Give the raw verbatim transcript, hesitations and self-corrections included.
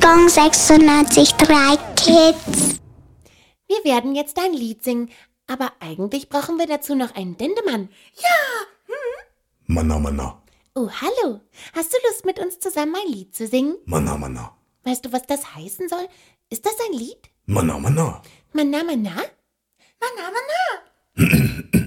Song sechsundneunzig Komma drei Kids. Wir werden jetzt ein Lied singen, aber eigentlich brauchen wir dazu noch einen Dendemann. Ja. Hm? Mana, mana. Oh, hallo. Hast du Lust, mit uns zusammen ein Lied zu singen? Mana, mana. Weißt du, was das heißen soll? Ist das ein Lied? Mana, mana. Mana, mana? Mana, mana.